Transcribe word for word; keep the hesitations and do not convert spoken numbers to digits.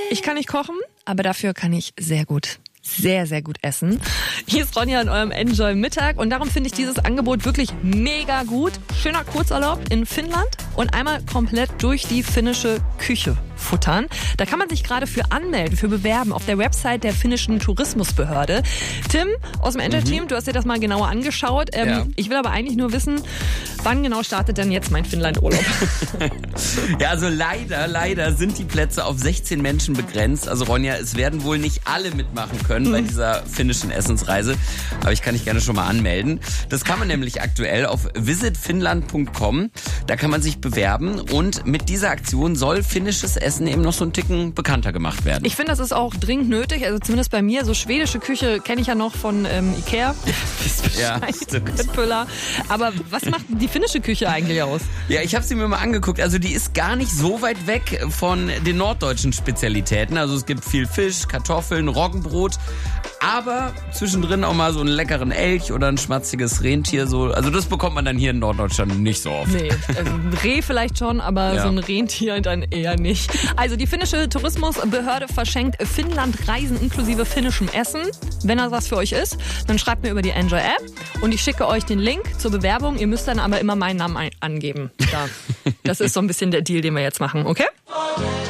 Ich kann nicht kochen, aber dafür kann ich sehr gut. Sehr, sehr gut essen. Hier ist Ronja in eurem Enjoy Mittag und darum finde ich dieses Angebot wirklich mega gut. Schöner Kurzurlaub in Finnland und einmal komplett durch die finnische Küche futtern. Da kann man sich gerade für anmelden, für bewerben auf der Website der finnischen Tourismusbehörde. Tim aus dem Enjoy-Team, mhm. du hast dir das mal genauer angeschaut. Ähm, ja. Ich will aber eigentlich nur wissen, wann genau startet denn jetzt mein Finnland-Urlaub? Ja, also leider, leider sind die Plätze auf sechzehn Menschen begrenzt. Also Ronja, es werden wohl nicht alle mitmachen können mhm. bei dieser finnischen Essensreise. Aber ich kann dich gerne schon mal anmelden. Das kann man nämlich aktuell auf visit finnland punkt com. Da kann man sich bewerben und mit dieser Aktion soll finnisches Essen eben noch so einen Ticken bekannter gemacht werden. Ich finde, das ist auch dringend nötig. Also zumindest bei mir, so schwedische Küche kenne ich ja noch von ähm, Ikea. Ja, stimmt. Aber was macht die finnische Küche eigentlich aus? Ja, ich habe sie mir mal angeguckt. Also die ist gar nicht so weit weg von den norddeutschen Spezialitäten. Also es gibt viel Fisch, Kartoffeln, Roggenbrot. Aber zwischendrin auch mal so einen leckeren Elch oder ein schmatziges Rentier. So. Also das bekommt man dann hier in Norddeutschland nicht so oft. Nee, also ein Reh vielleicht schon, aber ja. so ein Rentier dann eher nicht. Also die finnische Tourismusbehörde verschenkt Finnland-Reisen inklusive finnischem Essen. Wenn das was für euch ist, dann schreibt mir über die Enjoy-App und ich schicke euch den Link zur Bewerbung. Ihr müsst dann aber immer meinen Namen angeben. Da. Das ist so ein bisschen der Deal, den wir jetzt machen, okay?